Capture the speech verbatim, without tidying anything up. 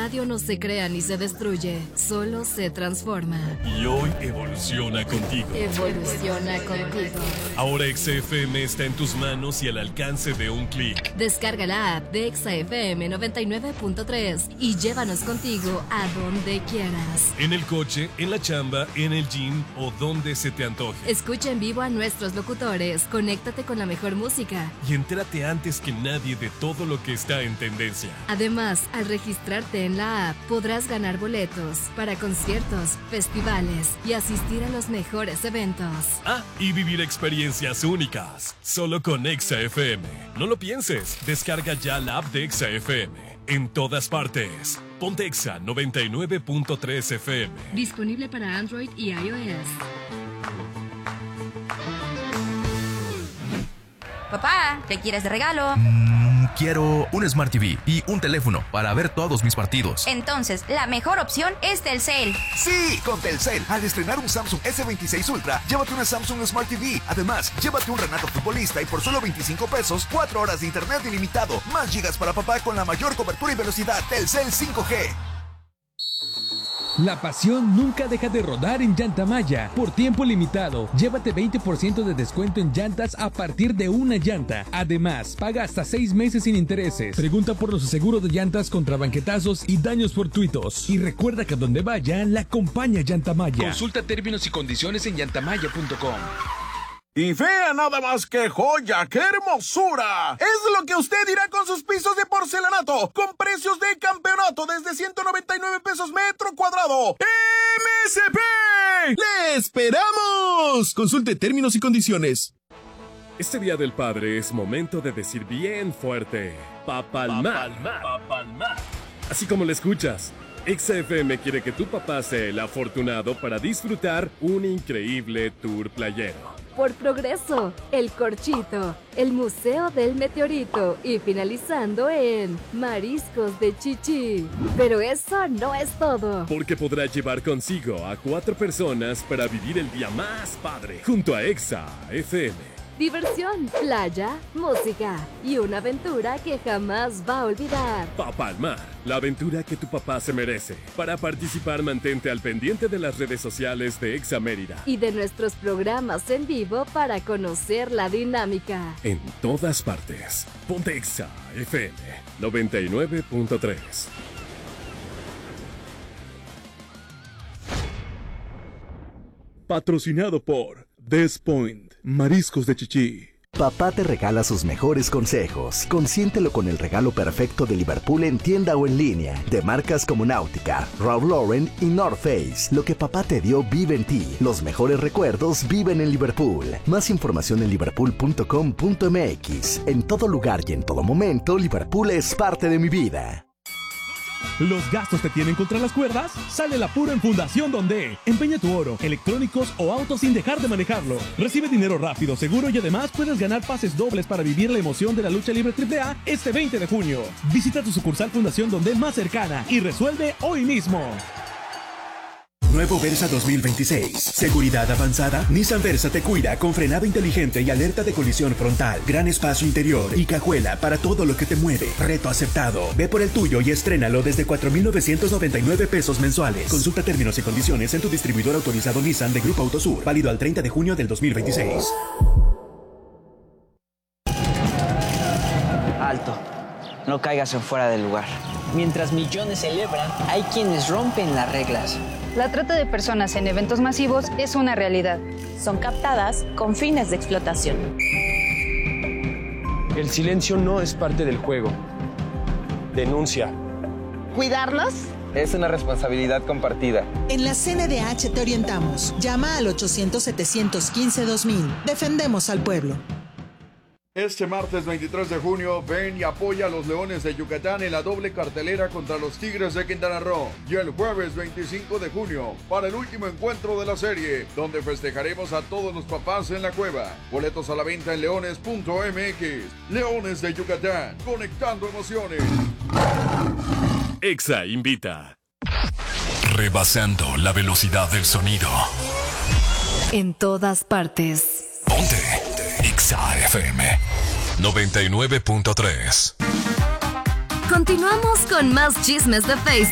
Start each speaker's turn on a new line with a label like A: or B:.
A: radio no se crea ni se destruye, solo se transforma.
B: Y hoy evoluciona contigo.
A: Evoluciona contigo.
B: Ahora Exa F M está en tus manos y al alcance de un clic.
A: Descarga la app de Exa F M noventa y nueve punto tres y llévanos contigo a donde quieras.
B: En el coche, en la chamba, en el gym o donde se te antoje.
A: Escucha en vivo a nuestros locutores, conéctate con la mejor música.
B: Y entérate antes que nadie de todo lo que está en tendencia.
A: Además, al registrarte en la app, podrás ganar boletos para conciertos, festivales y asistir a los mejores eventos.
B: Ah, y vivir experiencias únicas, solo con Exa F M. No lo pienses, descarga ya la app de Exa F M. En todas partes. Ponte Exa noventa y nueve punto tres F M.
A: Disponible para Android y iOS.
C: Papá, ¿qué quieres de regalo?
D: Mm, quiero un Smart T V y un teléfono para ver todos mis partidos.
C: Entonces, la mejor opción es Telcel.
E: Sí, con Telcel. Al estrenar un Samsung S veintiséis Ultra, llévate una Samsung Smart T V. Además, llévate un Renato Futbolista y por solo veinticinco pesos, cuatro horas de internet ilimitado, más gigas para papá con la mayor cobertura y velocidad. Telcel cinco G.
F: La pasión nunca deja de rodar en Llantamaya. Por tiempo limitado, llévate veinte por ciento de descuento en llantas a partir de una llanta. Además, paga hasta seis meses sin intereses. Pregunta por los seguros de llantas contra banquetazos y daños fortuitos. Y recuerda que a donde vaya, la acompaña Llantamaya.
G: Consulta términos y condiciones en llantamaya punto com.
H: Y vea nada más que joya, qué hermosura. Es lo que usted dirá con sus pisos de porcelanato, con precios de campeonato desde ciento noventa y nueve pesos metro cuadrado. ¡M S P! ¡Le esperamos! Consulte términos y condiciones.
B: Este Día del Padre es momento de decir bien fuerte: Papalmar. Papalmar. Así como lo escuchas. Exa F M quiere que tu papá sea el afortunado para disfrutar un increíble tour playero.
A: Por Progreso, El Corchito, el Museo del Meteorito y finalizando en Mariscos de Chichi. Pero eso no es todo.
B: Porque podrá llevar consigo a cuatro personas para vivir el día más padre junto a Exa F M.
A: Diversión, playa, música y una aventura que jamás va a olvidar.
B: Papalmar, la aventura que tu papá se merece. Para participar, mantente al pendiente de las redes sociales de Exa Mérida
A: y de nuestros programas en vivo para conocer la dinámica.
B: En todas partes. Ponte Exa F M noventa y nueve punto tres. Patrocinado por Despoint. Mariscos de Chichi.
I: Papá te regala sus mejores consejos. Consiéntelo con el regalo perfecto de Liverpool en tienda o en línea. De marcas como Náutica, Ralph Lauren y North Face. Lo que papá te dio vive en ti. Los mejores recuerdos viven en Liverpool. Más información en liverpool punto com punto m x. En todo lugar y en todo momento, Liverpool es parte de mi vida.
J: ¿Los gastos te tienen contra las cuerdas? Sale el apuro en Fundación Donde. Empeña tu oro, electrónicos o autos sin dejar de manejarlo. Recibe dinero rápido, seguro y además puedes ganar pases dobles para vivir la emoción de la lucha libre triple A este veinte de junio. Visita tu sucursal Fundación Donde más cercana y resuelve hoy mismo.
K: Nuevo Versa dos mil veintiséis. Seguridad avanzada. Nissan Versa te cuida con frenado inteligente y alerta de colisión frontal. Gran espacio interior y cajuela para todo lo que te mueve. Reto aceptado. Ve por el tuyo y estrénalo desde cuatro mil novecientos noventa y nueve pesos mensuales. Consulta términos y condiciones en tu distribuidor autorizado Nissan de Grupo Autosur. Válido al treinta de junio del dos mil veintiséis.
L: Alto. No caigas en fuera del lugar. Mientras millones celebran, hay quienes rompen las reglas.
M: La trata de personas en eventos masivos es una realidad.
N: Son captadas con fines de explotación.
O: El silencio no es parte del juego. Denuncia.
P: ¿Cuidarlos?
Q: Es una responsabilidad compartida.
P: En la C N D H te orientamos. Llama al ochocientos, setecientos quince, dos mil. Defendemos al pueblo.
R: Este martes veintitrés de junio, ven y apoya a los Leones de Yucatán en la doble cartelera contra los Tigres de Quintana Roo. Y el jueves veinticinco de junio, para el último encuentro de la serie, donde festejaremos a todos los papás en la cueva. Boletos a la venta en leones punto m x. Leones de Yucatán, conectando emociones.
B: Exa invita. Rebasando la velocidad del sonido.
A: En todas partes.
B: Ponte Exa F M noventa y nueve punto tres.
A: Continuamos con más chismes de Facebook.